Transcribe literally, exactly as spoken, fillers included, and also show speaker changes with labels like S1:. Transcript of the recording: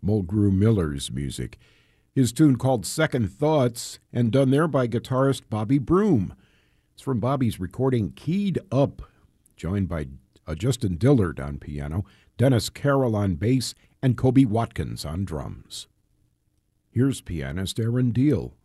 S1: Mulgrew Miller's music. His tune called Second Thoughts, and done there by guitarist Bobby Broom. It's from Bobby's recording Keyed Up, joined by uh, Justin Dillard on piano, Dennis Carroll on bass, and Kobe Watkins on drums. Here's pianist Aaron Deal.